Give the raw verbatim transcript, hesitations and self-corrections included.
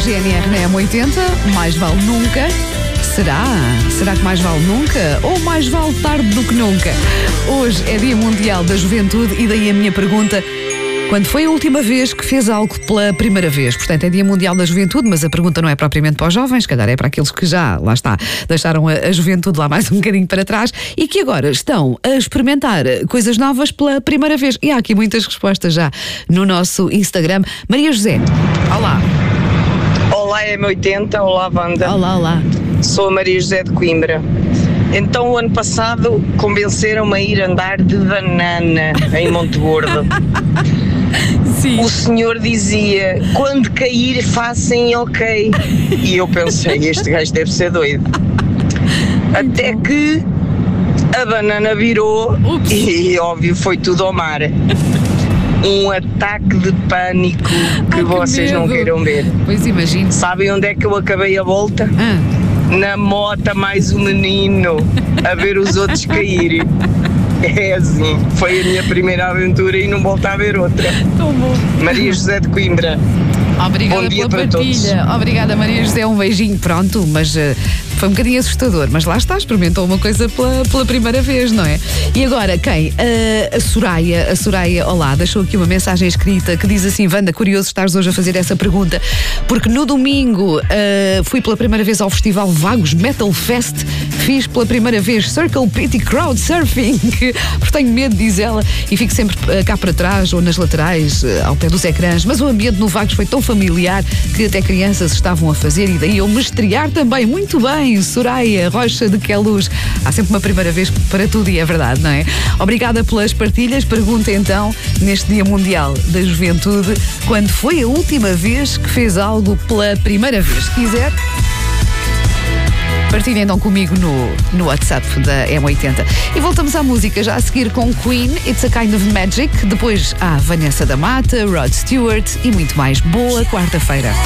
G N R na M oitenta, mais vale nunca. Será? Será que mais vale nunca? Ou mais vale tarde do que nunca? Hoje é Dia Mundial da Juventude e daí a minha pergunta: quando foi a última vez que fez algo pela primeira vez? Portanto, é Dia Mundial da Juventude, mas a pergunta não é propriamente para os jovens, se calhar é para aqueles que já, lá está, deixaram a, a juventude lá mais um bocadinho para trás e que agora estão a experimentar coisas novas pela primeira vez. E há aqui muitas respostas já no nosso Instagram. Maria José, olá. Olá, M oitenta, olá, Wanda. Olá, olá. Sou a Maria José de Coimbra. Então, o ano passado, convenceram-me a ir andar de banana em Monte Gordo. Sim. O senhor dizia, quando cair, façam ok. E eu pensei, este gajo deve ser doido. Até que a banana virou. Ups. E, óbvio, foi tudo ao mar. Um ataque de pânico que Ai, vocês que não queiram ver. Pois imagino. Sabem onde é que eu acabei a volta? Ah. Na mota mais um menino a ver os outros caírem. É assim, foi a minha primeira aventura e não volto a ver outra. Tão bom. Maria José de Coimbra. Obrigada Bom dia pela para partilha. todos. Obrigada, Maria José. Um beijinho, pronto, mas uh, foi um bocadinho assustador. Mas lá está, experimentou uma coisa pela, pela primeira vez, não é? E agora, quem? Uh, a Soraya. A Soraya, olá, deixou aqui uma mensagem escrita que diz assim: Wanda, curioso estares hoje a fazer essa pergunta, porque no domingo uh, fui pela primeira vez ao Festival Vagos Metal Fest. Fiz pela primeira vez Circle Pity Crowd Surfing, porque tenho medo, diz ela, e fico sempre uh, cá para trás ou nas laterais, uh, ao pé dos ecrãs. Mas o ambiente no Vagos foi tão familiar que até crianças estavam a fazer e daí eu me estrear também. Muito bem, Soraya Rocha de Queluz. Há sempre uma primeira vez para tudo e é verdade, não é? Obrigada pelas partilhas. Pergunta então, neste Dia Mundial da Juventude, quando foi a última vez que fez algo pela primeira vez? Se quiser, partilhem então comigo no, no WhatsApp da M oitenta. E voltamos à música já a seguir com Queen, It's a Kind of Magic. Depois há Vanessa da Mata, Rod Stewart e muito mais. Boa quarta-feira.